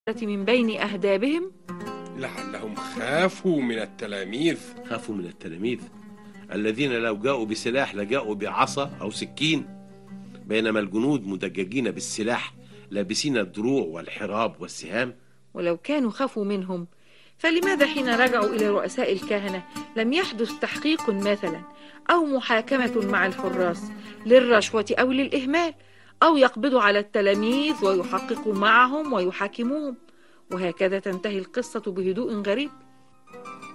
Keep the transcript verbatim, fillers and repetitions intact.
من بين أهدابهم؟ لعلهم خافوا من التلاميذ. خافوا من التلاميذ الذين لو جاءوا بسلاح لجاءوا بعصا أو سكين، بينما الجنود مدججين بالسلاح لابسين الدروع والحراب والسهام. ولو كانوا خافوا منهم فلماذا حين رجعوا إلى رؤساء الكهنة لم يحدث تحقيق مثلا أو محاكمة مع الحراس للرشوة أو للإهمال، أو يقبضوا على التلاميذ ويحققوا معهم ويحاكموهم؟ وهكذا تنتهي القصة بهدوء غريب.